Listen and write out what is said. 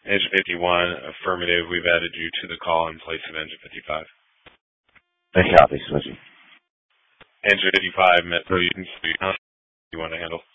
Engine 51, affirmative. We've added you to the call in place of Engine 55. I copy, Switchy. Engine 55, Metro, you can speak. How do you want to handle?